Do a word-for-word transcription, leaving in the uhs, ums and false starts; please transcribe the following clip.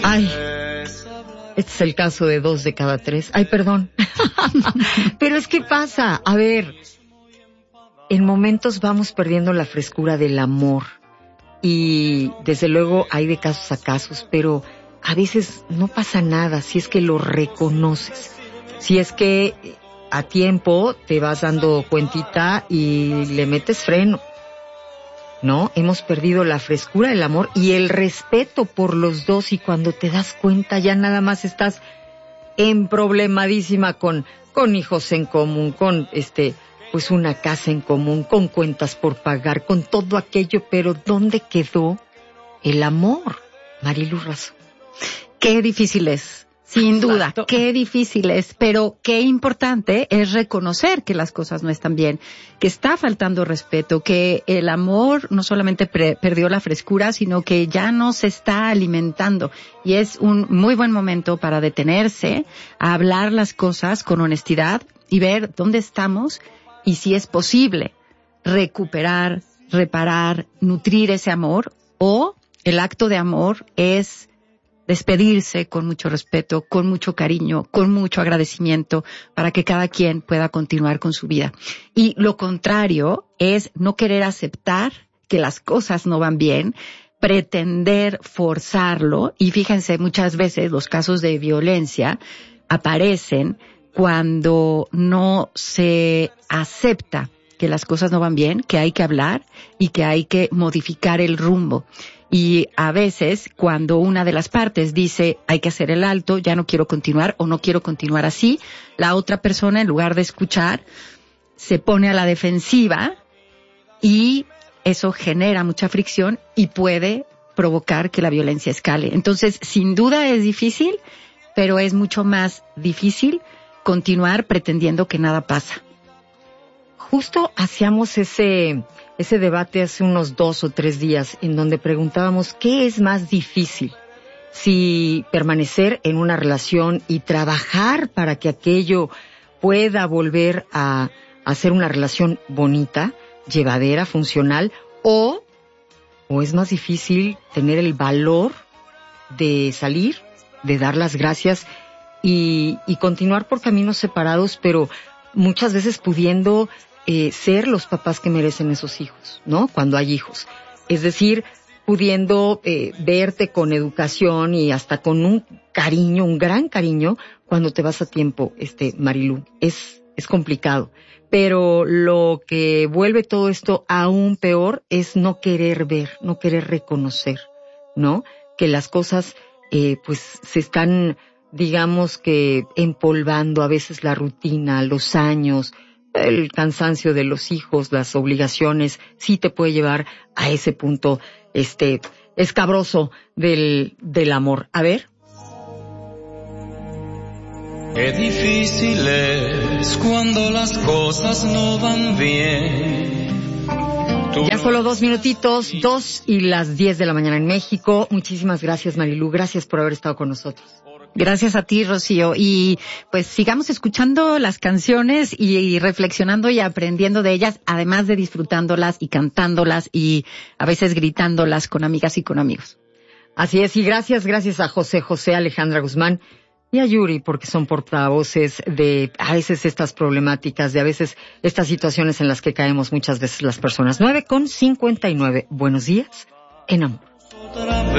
Ay, este es el caso de dos de cada tres. Ay, perdón. Pero es que pasa, a ver, en momentos vamos perdiendo la frescura del amor. Y desde luego hay de casos a casos, pero a veces no pasa nada si es que lo reconoces. Si es que a tiempo te vas dando cuentita y le metes freno. ¿No? Hemos perdido la frescura del amor y el respeto por los dos, y cuando te das cuenta ya nada más estás emproblemadísima con, con hijos en común, con este, pues una casa en común, con cuentas por pagar, con todo aquello, pero ¿dónde quedó el amor, Marilu Razo? Qué difícil es. Sin duda, Exacto. Qué difícil es, pero qué importante es reconocer que las cosas no están bien, que está faltando respeto, que el amor no solamente pre- perdió la frescura, sino que ya no se está alimentando. Y es un muy buen momento para detenerse, a hablar las cosas con honestidad y ver dónde estamos y si es posible recuperar, reparar, nutrir ese amor, o el acto de amor es despedirse con mucho respeto, con mucho cariño, con mucho agradecimiento, para que cada quien pueda continuar con su vida. Y lo contrario es no querer aceptar que las cosas no van bien, pretender forzarlo. Y fíjense, muchas veces los casos de violencia aparecen cuando no se acepta que las cosas no van bien, que hay que hablar y que hay que modificar el rumbo. Y a veces, cuando una de las partes dice, hay que hacer el alto, ya no quiero continuar o no quiero continuar así, la otra persona, en lugar de escuchar, se pone a la defensiva, y eso genera mucha fricción y puede provocar que la violencia escale. Entonces, sin duda es difícil, pero es mucho más difícil continuar pretendiendo que nada pasa. Justo hacíamos ese, ese debate hace unos dos o tres días, en donde preguntábamos qué es más difícil, si permanecer en una relación y trabajar para que aquello pueda volver a, a ser una relación bonita, llevadera, funcional, o, o es más difícil tener el valor de salir, de dar las gracias y, y continuar por caminos separados, pero muchas veces pudiendo Eh, ser los papás que merecen esos hijos, ¿no? Cuando hay hijos. Es decir, pudiendo eh, verte con educación y hasta con un cariño, un gran cariño, cuando te vas a tiempo, este, Marilu. Es, es complicado. Pero lo que vuelve todo esto aún peor es no querer ver, no querer reconocer, ¿no? Que las cosas, eh, pues, se están, digamos que, empolvando, a veces la rutina, los años, el cansancio de los hijos, las obligaciones, sí te puede llevar a ese punto, este, escabroso del, del amor. A ver. Qué difícil es cuando las cosas no van bien. Tú... Ya solo dos minutitos, dos y las diez de la mañana en México. Muchísimas gracias, Marilu. Gracias por haber estado con nosotros. Gracias a ti, Rocío. Y pues sigamos escuchando las canciones y, y reflexionando y aprendiendo de ellas, además de disfrutándolas y cantándolas y a veces gritándolas con amigas y con amigos. Así es, y gracias, gracias a José José, Alejandra Guzmán y a Yuri, porque son portavoces de a veces estas problemáticas, de a veces estas situaciones en las que caemos muchas veces las personas. nueve con cincuenta y nueve. Buenos días, en amor. Otra vez.